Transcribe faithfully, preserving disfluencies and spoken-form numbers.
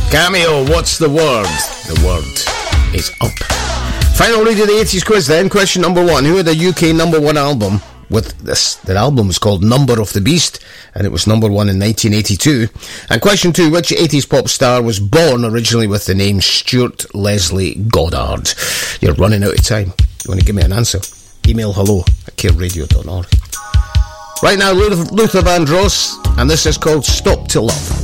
Cameo, what's the word? The word is up. Final read of the eighties quiz then. Question number one. Who had a U K number one album with this? The album was called Number of the Beast, and it was number one in nineteen eighty-two. And question two. Which eighties pop star was born originally with the name Stuart Leslie Goddard? You're running out of time. You want to give me an answer? Email hello at care radio dot org. Right now, Luther Vandross, and this is called Stop to Love.